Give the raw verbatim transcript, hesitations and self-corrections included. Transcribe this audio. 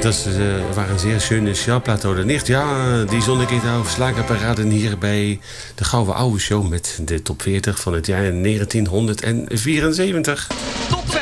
Dat uh, waren zeer schöne Schallplatten nicht. Ja, die zonnigheid over slagerparaden hier bij de Gouden Oude Show met de top veertig van het jaar negentienhonderdvierenzeventig. Top